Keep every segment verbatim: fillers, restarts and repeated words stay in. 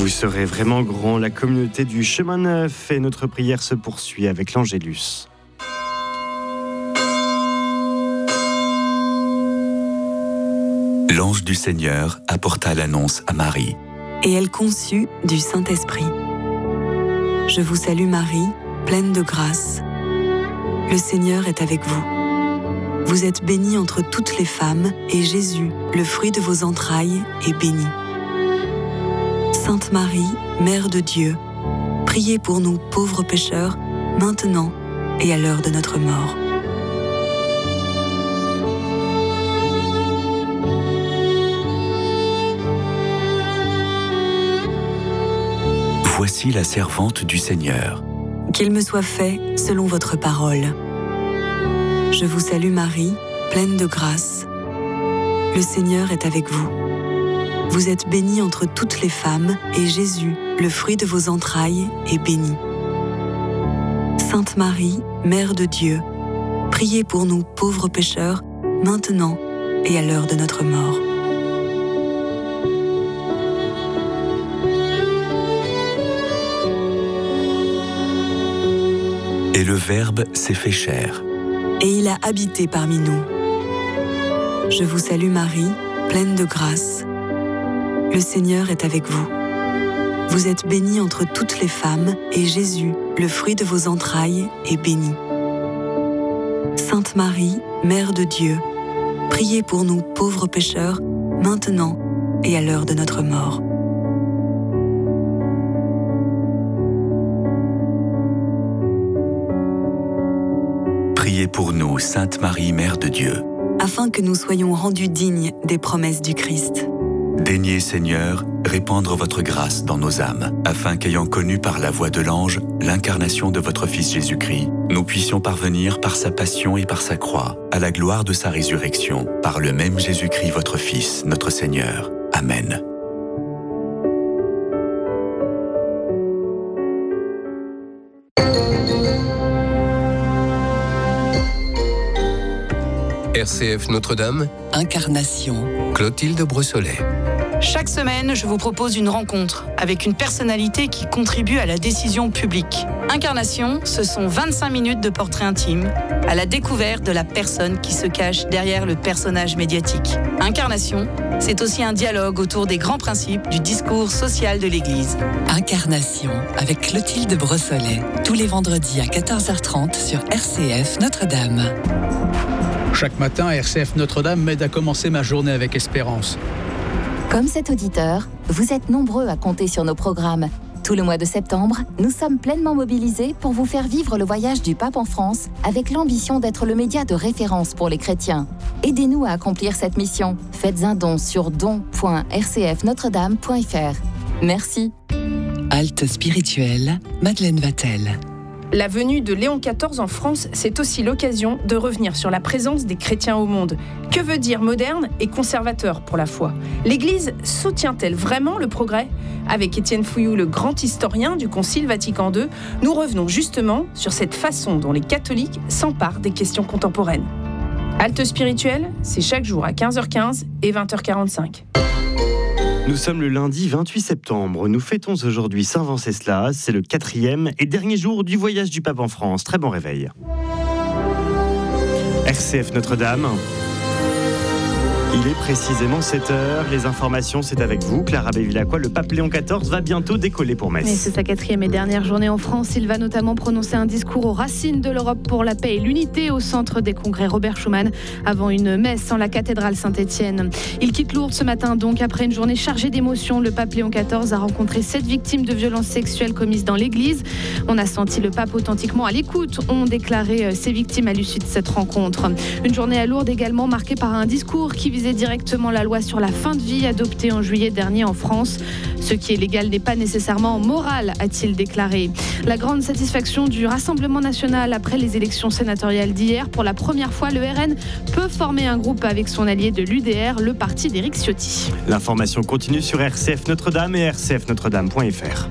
Vous serez vraiment grand, la communauté du Chemin Neuf, et notre prière se poursuit avec l'Angélus. L'ange du Seigneur apporta l'annonce à Marie. Et elle conçut du Saint-Esprit. Je vous salue Marie, pleine de grâce. Le Seigneur est avec vous. Vous êtes bénie entre toutes les femmes, et Jésus, le fruit de vos entrailles, est béni. Sainte Marie, Mère de Dieu, priez pour nous pauvres pécheurs, maintenant et à l'heure de notre mort. Voici la servante du Seigneur. Qu'il me soit fait selon votre parole. Je vous salue Marie, pleine de grâce. Le Seigneur est avec vous. Vous êtes bénie entre toutes les femmes, et Jésus, le fruit de vos entrailles, est béni. Sainte Marie, Mère de Dieu, priez pour nous pauvres pécheurs, maintenant et à l'heure de notre mort. Et le Verbe s'est fait chair. Et il a habité parmi nous. Je vous salue Marie, pleine de grâce. Le Seigneur est avec vous. Vous êtes bénie entre toutes les femmes, et Jésus, le fruit de vos entrailles, est béni. Sainte Marie, Mère de Dieu, priez pour nous pauvres pécheurs, maintenant et à l'heure de notre mort. Priez pour nous, Sainte Marie, Mère de Dieu, afin que nous soyons rendus dignes des promesses du Christ. Daignez, Seigneur, répandre votre grâce dans nos âmes, afin qu'ayant connu par la voix de l'ange l'incarnation de votre Fils Jésus-Christ, nous puissions parvenir par sa passion et par sa croix à la gloire de sa résurrection, par le même Jésus-Christ, votre Fils, notre Seigneur. Amen. R C F Notre-Dame, Incarnation. Clotilde Brossolet. Chaque semaine, je vous propose une rencontre avec une personnalité qui contribue à la décision publique. Incarnation, ce sont vingt-cinq minutes de portrait intime, à la découverte de la personne qui se cache derrière le personnage médiatique. Incarnation, c'est aussi un dialogue autour des grands principes du discours social de l'Église. Incarnation, avec Clotilde Brossolet, tous les vendredis à quatorze heures trente sur R C F Notre-Dame. Chaque matin, R C F Notre-Dame m'aide à commencer ma journée avec espérance. Comme cet auditeur, vous êtes nombreux à compter sur nos programmes. Tout le mois de septembre, nous sommes pleinement mobilisés pour vous faire vivre le voyage du Pape en France avec l'ambition d'être le média de référence pour les chrétiens. Aidez-nous à accomplir cette mission. Faites un don sur don point r c f notre dame point f r. Merci. Halte spirituelle, Madeleine Vatel. La venue de Léon quatorze en France, c'est aussi l'occasion de revenir sur la présence des chrétiens au monde. Que veut dire moderne et conservateur pour la foi ? L'Église soutient-elle vraiment le progrès ? Avec Étienne Fouilloux, le grand historien du Concile Vatican deux, nous revenons justement sur cette façon dont les catholiques s'emparent des questions contemporaines. Halte spirituelle, c'est chaque jour à quinze heures quinze et vingt heures quarante-cinq. Nous sommes le lundi vingt-huit septembre. Nous fêtons aujourd'hui Saint Venceslas. C'est le quatrième et dernier jour du voyage du Pape en France. Très bon réveil. R C F Notre-Dame. Il est précisément sept heures. Les informations, c'est avec vous, Clara Bévilacqua. Le pape Léon quatorze va bientôt décoller pour Metz. Et c'est sa quatrième et dernière journée en France. Il va notamment prononcer un discours aux racines de l'Europe pour la paix et l'unité au centre des congrès Robert Schuman avant une messe en la cathédrale Saint-Étienne. Il quitte Lourdes ce matin donc après une journée chargée d'émotions. Le pape Léon quatorze a rencontré sept victimes de violences sexuelles commises dans l'église. On a senti le pape authentiquement à l'écoute, ont déclaré ces victimes à l'issue de cette rencontre. Une journée à Lourdes également marquée par un discours qui visait directement la loi sur la fin de vie adoptée en juillet dernier en France. Ce qui est légal n'est pas nécessairement moral, a-t-il déclaré. La grande satisfaction du Rassemblement national après les élections sénatoriales d'hier. Pour la première fois, le R N peut former un groupe avec son allié de l'U D R, le parti d'Éric Ciotti. L'information continue sur R C F Notre-Dame et r c f notre dame point f r.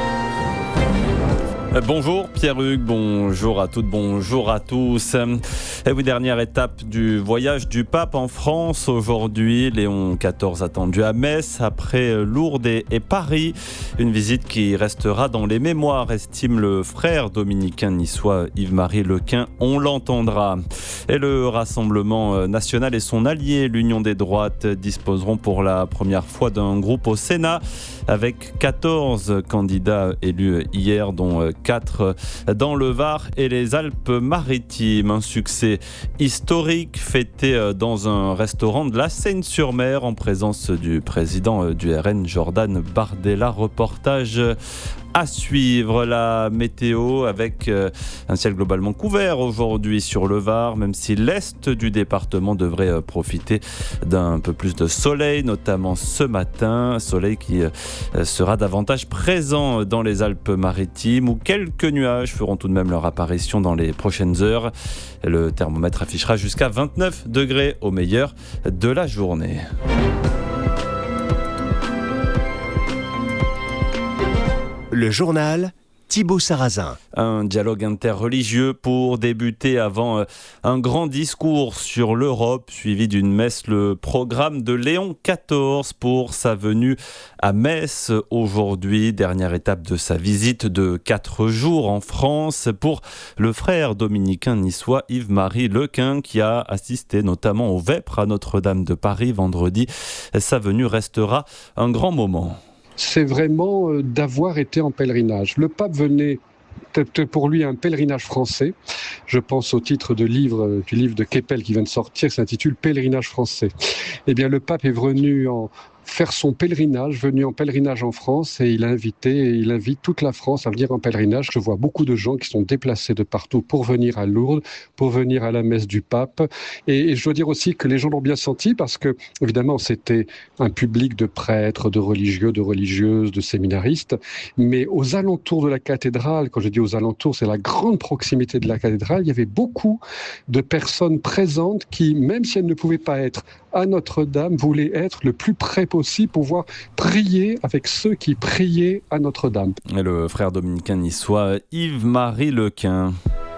Bonjour Pierre-Hugues, bonjour à toutes, bonjour à tous. Et oui, dernière étape du voyage du pape en France. Aujourd'hui, Léon quatorze attendu à Metz, après Lourdes et, et Paris. Une visite qui restera dans les mémoires, estime le frère dominicain niçois Yves-Marie Lequin. On l'entendra. Et le Rassemblement national et son allié, l'Union des droites, disposeront pour la première fois d'un groupe au Sénat, avec quatorze candidats élus hier, dont quatre dans le Var et les Alpes-Maritimes. Un succès historique fêté dans un restaurant de la Seine-sur-Mer en présence du président du R N, Jordan Bardella. Reportage à suivre. La météo avec un ciel globalement couvert aujourd'hui sur le Var, même si l'est du département devrait profiter d'un peu plus de soleil, notamment ce matin. Soleil qui sera davantage présent dans les Alpes-Maritimes, où quelques nuages feront tout de même leur apparition dans les prochaines heures. Le thermomètre affichera jusqu'à vingt-neuf degrés au meilleur de la journée. Le journal Thibaut Sarrazin. Un dialogue interreligieux pour débuter avant un grand discours sur l'Europe, suivi d'une messe. Le programme de Léon quatorze pour sa venue à Metz aujourd'hui. Dernière étape de sa visite de quatre jours en France pour le frère dominicain niçois Yves-Marie Lequin, qui a assisté notamment au Vêpres à Notre-Dame de Paris vendredi. Sa venue restera un grand moment. C'est vraiment d'avoir été en pèlerinage. Le pape venait, c'était pour lui un pèlerinage français. Je pense au titre de livre, du livre de Keppel qui vient de sortir, qui s'intitule « Pèlerinage français ». Eh bien, le pape est venu en faire son pèlerinage, venu en pèlerinage en France, et il a invité, et il invite toute la France à venir en pèlerinage. Je vois beaucoup de gens qui sont déplacés de partout pour venir à Lourdes, pour venir à la messe du pape. Et, et je dois dire aussi que les gens l'ont bien senti parce que, évidemment, c'était un public de prêtres, de religieux, de religieuses, de séminaristes. Mais aux alentours de la cathédrale, quand je dis aux alentours, c'est la grande proximité de la cathédrale, il y avait beaucoup de personnes présentes qui, même si elles ne pouvaient pas être à Notre-Dame, voulaient être le plus près possible, pouvoir prier avec ceux qui priaient à Notre-Dame. Et le frère dominicain niçois Yves-Marie Lequin.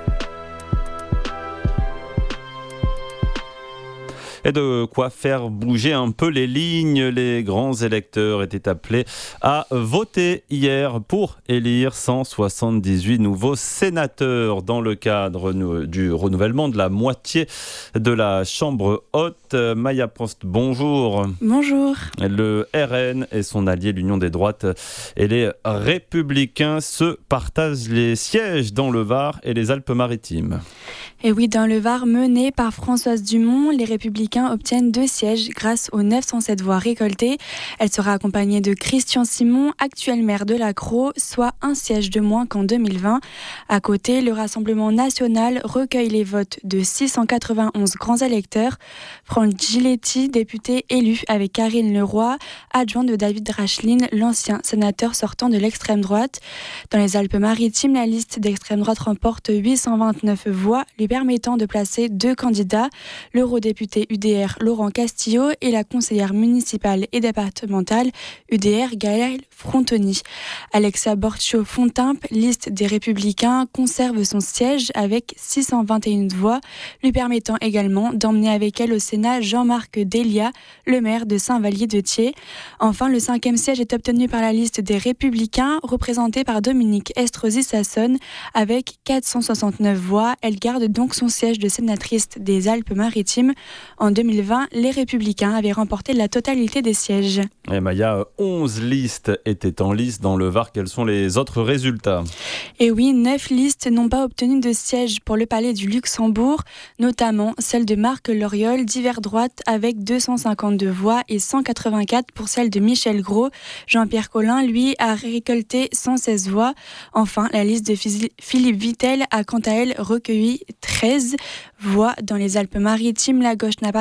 Et de quoi faire bouger un peu les lignes. Les grands électeurs étaient appelés à voter hier pour élire cent soixante-dix-huit nouveaux sénateurs dans le cadre du renouvellement de la moitié de la Chambre haute. Maya Prost, bonjour. Bonjour. Le R N et son allié, l'Union des droites et les Républicains se partagent les sièges dans le Var et les Alpes-Maritimes. Et oui, dans le Var, mené par Françoise Dumont, les Républicains obtiennent deux sièges grâce aux neuf cent sept voix récoltées. Elle sera accompagnée de Christian Simon, actuel maire de Lacros, soit un siège de moins qu'en deux mille vingt. À côté, le Rassemblement national recueille les votes de six cent quatre-vingt-onze grands électeurs. Franck Giletti, député élu avec Karine Leroy, adjoint de David Racheline, l'ancien sénateur sortant de l'extrême droite. Dans les Alpes-Maritimes, la liste d'extrême droite remporte huit cent vingt-neuf voix, lui permettant de placer deux candidats, l'eurodéputé U D R Laurent Castillo et la conseillère municipale et départementale U D R Gaëlle Frontoni. Alexa Borchio-Fontimp, liste des Républicains, conserve son siège avec six cent vingt et une voix, lui permettant également d'emmener avec elle au Sénat Jean-Marc Delia, le maire de Saint-Vallier-de-Thiers. Enfin, le cinquième siège est obtenu par la liste des Républicains, représentée par Dominique Estrosi-Sassone, avec quatre cent soixante-neuf voix. Elle garde donc son siège de sénatrice des Alpes-Maritimes. En deux mille vingt, les Républicains avaient remporté la totalité des sièges. Et Maya, onze listes étaient en lice dans le Var. Quels sont les autres résultats ? Et oui, neuf listes n'ont pas obtenu de siège pour le Palais du Luxembourg, notamment celle de Marc Loriol, d'hiver droite, avec deux cent cinquante-deux voix et cent quatre-vingt-quatre pour celle de Michel Gros. Jean-Pierre Collin, lui, a récolté cent seize voix. Enfin, la liste de Philippe Vittel a quant à elle recueilli treize voix. Dans les Alpes-Maritimes, la gauche n'a pas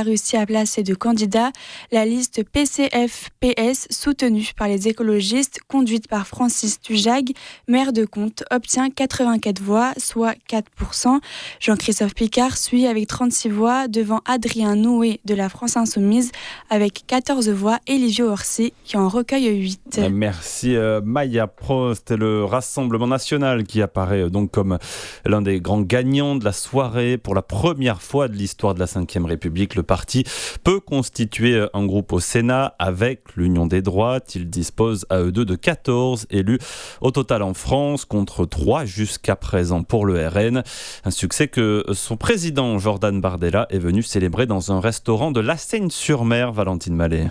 pas réussi à placer de candidat. La liste P C F P S, soutenue par les écologistes, conduite par Francis Tujag, maire de Comte, obtient quatre-vingt-quatre voix, soit quatre pour cent. Jean-Christophe Picard suit avec trente-six voix devant Adrien Noué de la France Insoumise avec quatorze voix et Livio Orsi qui en recueille huit. Merci euh, Maya Prost. Le Rassemblement national qui apparaît euh, donc comme l'un des grands gagnants de la soirée. Pour la première fois de l'histoire de la cinquième République, le parti peut constituer un groupe au Sénat avec l'Union des droites. Il dispose à eux deux de quatorze élus au total en France, contre trois jusqu'à présent pour le R N. Un succès que son président Jordan Bardella est venu célébrer dans un restaurant de La Seyne-sur-Mer. Valentine Mallet.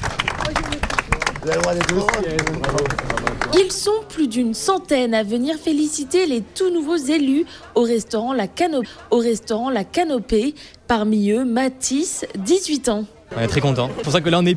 Ils sont plus d'une centaine à venir féliciter les tout nouveaux élus au restaurant La, Cano- au restaurant La Canopée. Parmi eux, Mathis, dix-huit ans. On est très content. C'est pour ça que là on est